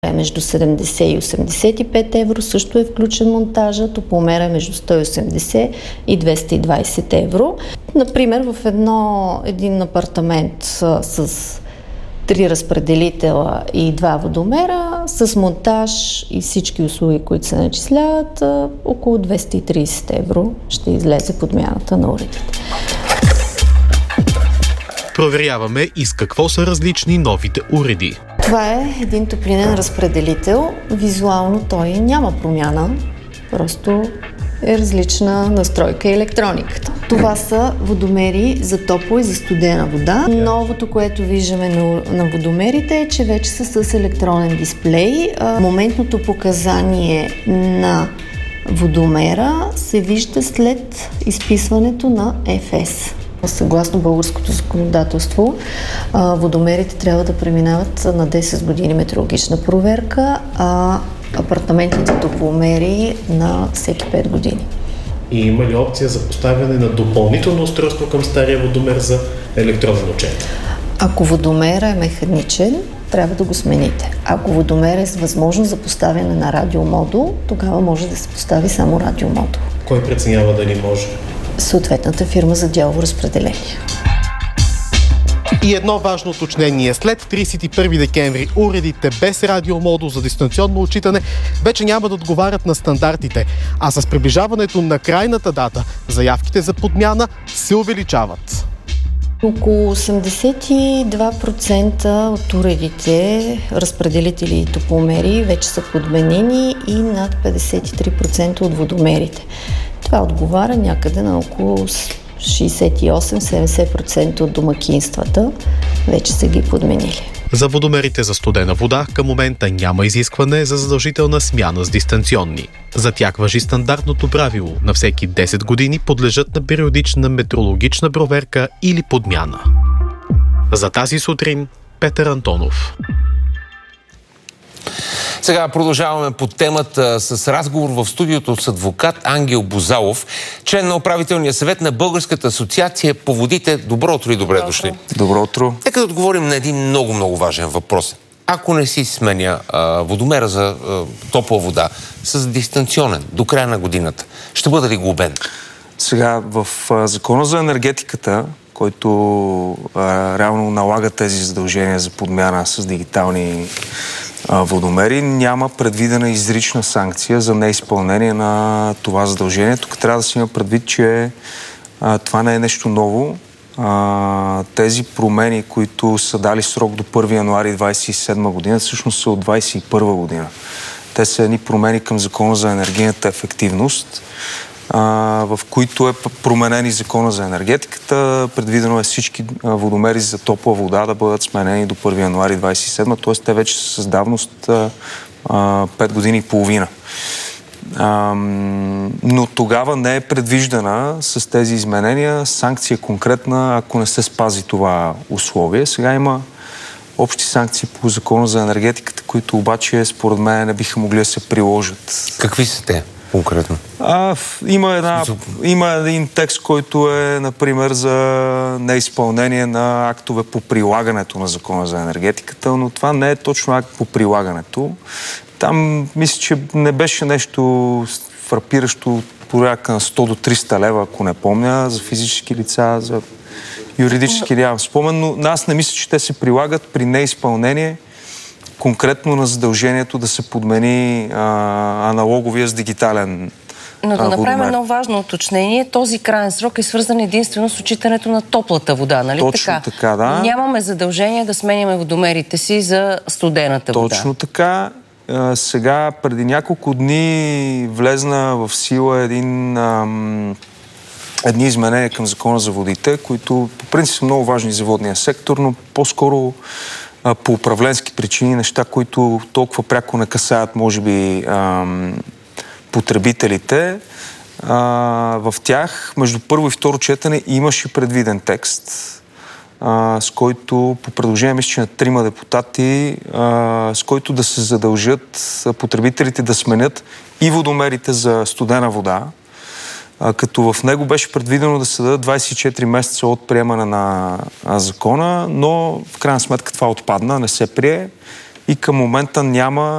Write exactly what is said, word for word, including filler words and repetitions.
Между седемдесет и осемдесет и пет евро също е включен монтажа, топломера е между сто и осемдесет и двеста и двадесет евро. Например, в едно, един апартамент с, с три разпределителя и два водомера, с монтаж и всички услуги, които се начисляват, около двеста и тридесет евро ще излезе подмяната на уредите. Проверяваме и с какво са различни новите уреди. Това е един топлинен разпределител. Визуално той няма промяна, просто е различна настройка и електрониката. Това са водомери за топла и за студена вода. Новото, което виждаме на, на водомерите е, че вече са с електронен дисплей. А, моментното показание на водомера се вижда след изписването на Еф Ес. Съгласно българското законодателство, водомерите трябва да преминават на десет години метеорологична проверка, а апартаментните топломери на всеки пет години. И има ли опция за поставяне на допълнително устройство към стария водомер за електронен отчет? Ако водомер е механичен, трябва да го смените. Ако водомер е с възможност за поставяне на радиомодул, тогава може да се постави само радиомодул. Кой преценява дали може? Съответната фирма за дялово разпределение. И едно важно уточнение. След тридесет и първи декември уредите без радиомодул за дистанционно отчитане вече няма да отговарят на стандартите, а с приближаването на крайната дата заявките за подмяна се увеличават. Около осемдесет и два процента от уредите, разпределители и топломери вече са подменени и над петдесет и три процента от водомерите. Това отговаря някъде на около шейсет и осем до седемдесет процента от домакинствата вече са ги подменили. За водомерите за студена вода към момента няма изискване за задължителна смяна с дистанционни. За тях важи стандартното правило. На всеки десет години подлежат на периодична метеорологична проверка или подмяна. За тази сутрин Петър Антонов. Сега продължаваме по темата с разговор в студиото с адвокат Ангел Бозалов, член на управителния съвет на Българската асоциация по водите. Добро утро и добре дошли. Добро утро. Нека да отговорим на един много-много важен въпрос. Ако не си сменя а, водомера за а, топла вода с дистанционен до края на годината, ще бъде ли глобен? Сега в а, Закона за енергетиката, който а, реално налага тези задължения за подмяна с дигитални водомери, няма предвидена изрична санкция за неизпълнение на това задължение. Тук трябва да си има предвид, че а, това не е нещо ново. А, тези промени, които са дали срок до първи януари двадесет и седма година, всъщност са от двадесет и първа година. Те са едни промени към Закона за енергийната ефективност, в които е променени Закона за енергетиката. Предвидено е всички водомери за топла вода да бъдат сменени до първи януари двадесет и седма, т.е. те вече са с давност пет години и половина. Но тогава не е предвиждана с тези изменения санкция конкретна, ако не се спази това условие. Сега има общи санкции по Закона за енергетиката, които обаче според мен не биха могли да се приложат. Какви са те конкретно? А, има, една, има един текст, който е, например, за неизпълнение на актове по прилагането на Закона за енергетиката, но това не е точно акт по прилагането. Там мисля, че не беше нещо фрапиращо порядка на сто до триста лева, ако не помня, за физически лица, за юридически нямам спомен, но аз не мисля, че те се прилагат при неизпълнение конкретно на задължението да се подмени а, аналоговия с дигитален. Но да направим едно важно уточнение. Този крайен срок е свързан единствено с отчитането на топлата вода, нали Точно така? така, да. Нямаме задължение да сменяме водомерите си за студената вода. Точно така. А, сега, преди няколко дни влезна в сила един, ам, едни изменения към Закона за водите, които по принцип са много важни за водния сектор, но по-скоро а, по управленски причини, неща, които толкова пряко не касаят, може би, ам, потребителите. А, в тях между първо и второ четене имаше предвиден текст, а, с който по предложение, мисля, че на трима депутати, а, с който да се задължат потребителите да сменят и водомерите за студена вода, а, като в него беше предвидено да се дадат двадесет и четири месеца от приемане на а, закона, но в крайна сметка това отпадна, не се прие и към момента няма